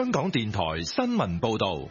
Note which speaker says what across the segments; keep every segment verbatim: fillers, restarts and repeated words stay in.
Speaker 1: 香港電台新聞報道。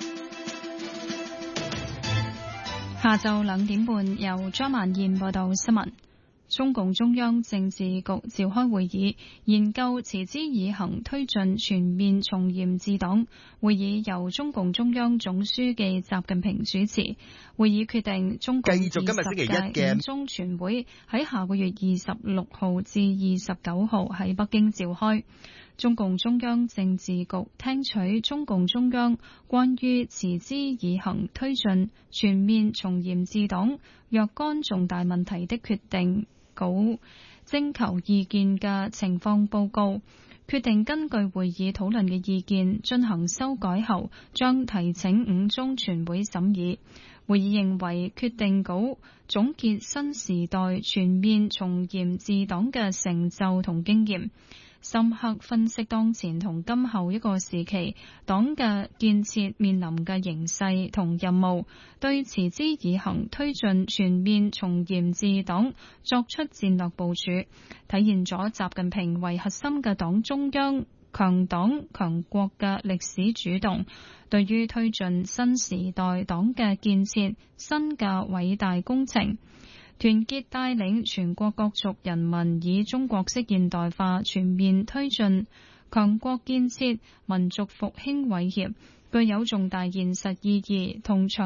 Speaker 2: 下晝兩點半，由張曼燕報道新聞。中共中央政治局召開會議，研究持之以恆推進全面從嚴治黨。會議由中共中央總書記習近平主持。會議決定中共二十屆五中全會喺下個月二十六號至二十九號喺北京召開。中共中央政治局聽取中共中央關於持之以恆推進全面從嚴治黨若干重大問題的決定稿徵求意見嘅情況報告，決定根據會議討論嘅意見進行修改後，將提請五中全會審議。會議認為決定稿總結新時代全面從嚴治黨嘅成就同經驗，深刻分析當前同今後一個時期黨嘅建設面臨嘅形勢同任務，對持之以恆推進全面從嚴治黨作出戰略部署，體現咗習近平為核心嘅黨中央強黨強國嘅歷史主動，對於推進新時代黨嘅建設新嘅偉大工程，團結帶領全國各族人民以中國式現代化全面推進強國建設、民族復興偉業，具有重大現實意義同長